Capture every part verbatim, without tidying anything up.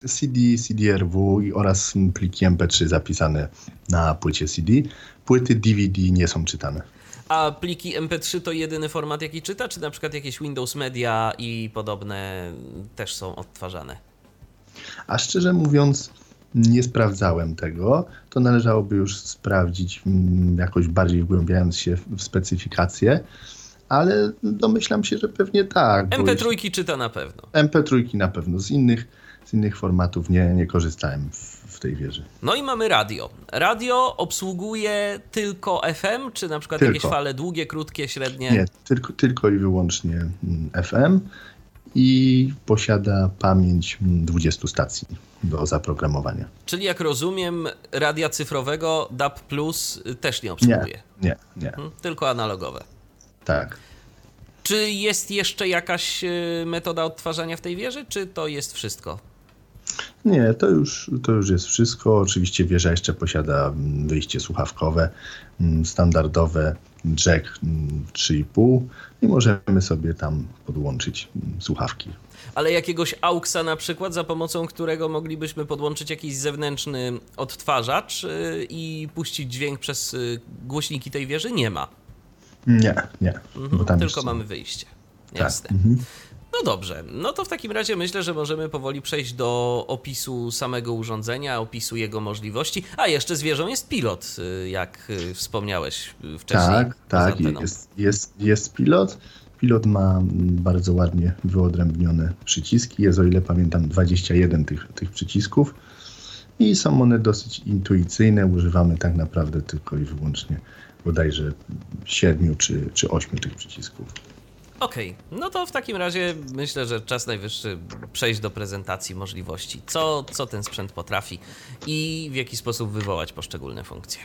C D, C D R W oraz pliki M P trzy zapisane na płycie C D. Płyty D V D nie są czytane. A pliki M P trzy to jedyny format, jaki czyta, czy na przykład jakieś Windows Media i podobne też są odtwarzane? A szczerze mówiąc, nie sprawdzałem tego. To należałoby już sprawdzić, jakoś bardziej wgłębiając się w specyfikacje, ale domyślam się, że pewnie tak. M P trzy czyta na pewno. M P trzy na pewno. Z innych, z innych formatów nie, nie korzystałem w, w tej wieży. No i mamy radio. Radio obsługuje tylko F M, czy na przykład tylko. jakieś fale długie, krótkie, średnie? Nie, tylko, tylko i wyłącznie F M i posiada pamięć dwudziestu stacji do zaprogramowania. Czyli jak rozumiem, radia cyfrowego D A B plus też nie obsługuje? Nie, nie, nie. Tylko analogowe? Tak. Czy jest jeszcze jakaś metoda odtwarzania w tej wieży, czy to jest wszystko? Nie, to już, to już jest wszystko. Oczywiście wieża jeszcze posiada wyjście słuchawkowe, standardowe, jack trzy i pół i możemy sobie tam podłączyć słuchawki. Ale jakiegoś AUXa na przykład, za pomocą którego moglibyśmy podłączyć jakiś zewnętrzny odtwarzacz i puścić dźwięk przez głośniki tej wieży, nie ma? Nie, nie. Mhm, bo tam tylko jest... mamy wyjście. Jasne. Tak. Mhm. No dobrze, no to w takim razie myślę, że możemy powoli przejść do opisu samego urządzenia, opisu jego możliwości. A jeszcze z wieżą jest pilot, jak wspomniałeś wcześniej. Tak, tak, jest, jest, jest pilot. Pilot ma bardzo ładnie wyodrębnione przyciski. Jest, o ile pamiętam, dwadzieścia jeden tych, tych przycisków i są one dosyć intuicyjne. Używamy tak naprawdę tylko i wyłącznie bodajże siedmiu czy, czy ośmiu tych przycisków. Okej, okay. No to w takim razie myślę, że czas najwyższy przejść do prezentacji możliwości. Co, co ten sprzęt potrafi i w jaki sposób wywołać poszczególne funkcje?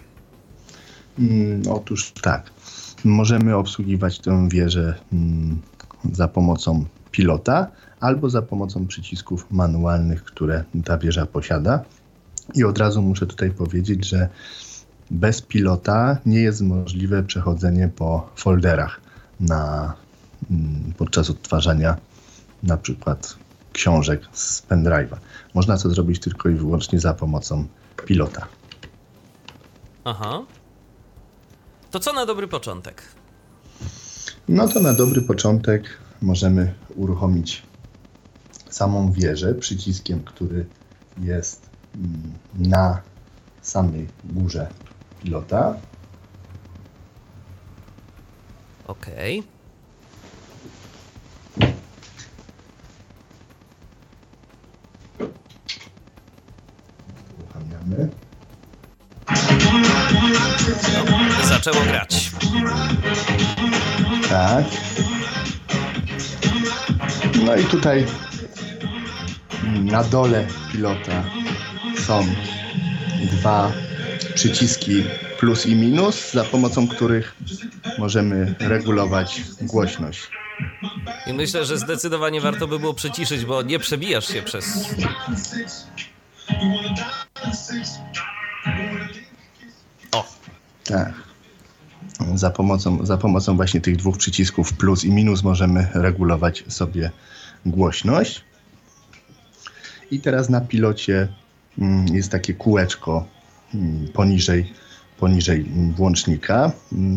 Mm, otóż tak, możemy obsługiwać tę wieżę mm, za pomocą pilota albo za pomocą przycisków manualnych, które ta wieża posiada. I od razu muszę tutaj powiedzieć, że bez pilota nie jest możliwe przechodzenie po folderach na podczas odtwarzania na przykład książek z pendrive'a. Można to zrobić tylko i wyłącznie za pomocą pilota. Aha. To co na dobry początek? No to na dobry początek możemy uruchomić samą wieżę przyciskiem, który jest na samej górze pilota. Okej. Okay. Uruchamiamy. No, zaczęło grać. Tak. No i tutaj na dole pilota są dwa przyciski plus i minus, za pomocą których możemy regulować głośność. I myślę, że zdecydowanie warto by było przyciszyć, bo nie przebijasz się przez... O! Tak. Za pomocą, za pomocą właśnie tych dwóch przycisków plus i minus możemy regulować sobie głośność. I teraz na pilocie jest takie kółeczko poniżej, poniżej włącznika.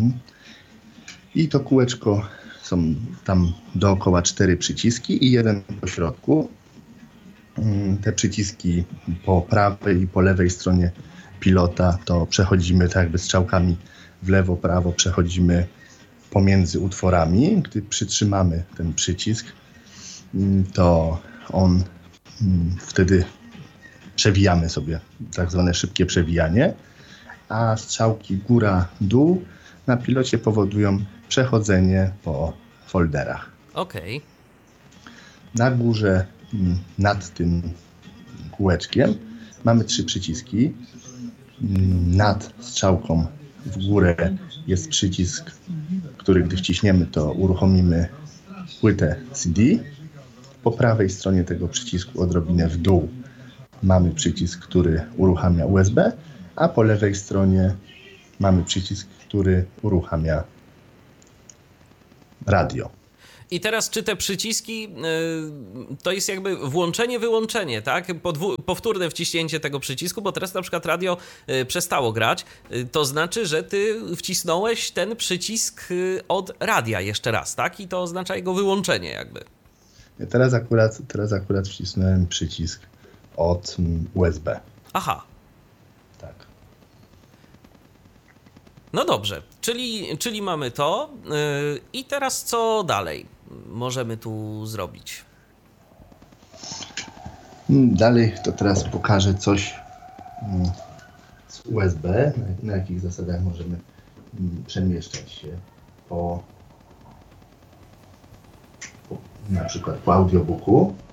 I to kółeczko są tam dookoła cztery przyciski i jeden po środku. Te przyciski po prawej i po lewej stronie pilota to przechodzimy tak jakby strzałkami w lewo, prawo, przechodzimy pomiędzy utworami. Gdy przytrzymamy ten przycisk, to on wtedy przewijamy sobie, tak zwane szybkie przewijanie, a strzałki góra-dół na pilocie powodują przechodzenie po folderach. Okej. Okay. Na górze nad tym kółeczkiem mamy trzy przyciski. Nad strzałką w górę jest przycisk, który gdy wciśniemy, to uruchomimy płytę C D. Po prawej stronie tego przycisku odrobinę w dół mamy przycisk, który uruchamia U S B, a po lewej stronie mamy przycisk, który uruchamia radio. I teraz czy te przyciski y, to jest jakby włączenie, wyłączenie, tak? Podwu- powtórne wciśnięcie tego przycisku, bo teraz na przykład radio y, przestało grać, y, to znaczy, że ty wcisnąłeś ten przycisk y, od radia jeszcze raz, tak? I to oznacza jego wyłączenie jakby. Teraz akurat, teraz akurat wcisnąłem przycisk od U S B. Aha. Tak. No dobrze, czyli, czyli mamy to yy, i teraz co dalej możemy tu zrobić? Dalej to teraz pokażę coś z U S B, na, na jakich zasadach możemy przemieszczać się po, po na przykład po audiobooku.